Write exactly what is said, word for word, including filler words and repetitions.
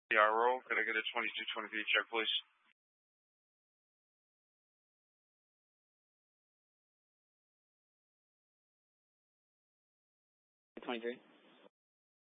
The R O, could I get a twenty-two twenty-three check, please? twenty-three.